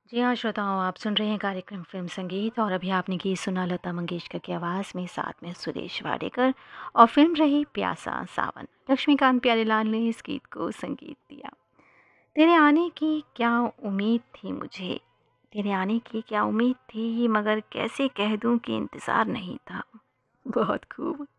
जी हाँ, श्रोताओं आप सुन रहे हैं कार्यक्रम फ़िल्म संगीत और अभी आपने गीत सुना लता मंगेशकर की आवाज़ में, साथ में सुरेश वाडेकर और फ़िल्म रही प्यासा सावन। लक्ष्मीकांत प्यारेलाल ने इस गीत को संगीत दिया। तेरे आने की क्या उम्मीद थी मुझे, तेरे आने की क्या उम्मीद थी मगर कैसे कह दूँ कि इंतज़ार नहीं था। बहुत खूब।